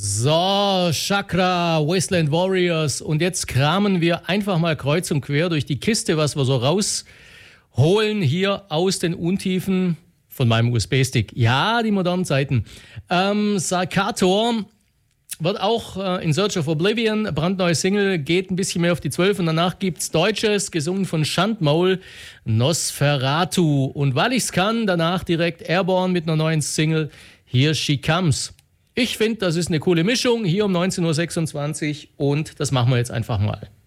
So, Chakra, Wasteland Warriors. Und jetzt kramen wir einfach mal kreuz und quer durch die Kiste, was wir so rausholen hier aus den Untiefen von meinem USB-Stick. Ja, die modernen Zeiten. Sarkator wird auch in Search of Oblivion, brandneue Single, geht ein bisschen mehr auf die 12 und danach gibt's Deutsches, gesungen von Schandmaul, Nosferatu. Und weil ich's kann, danach direkt Airborne mit einer neuen Single, Here She Comes. Ich finde, das ist eine coole Mischung, hier um 19.26 Uhr und das machen wir jetzt einfach mal.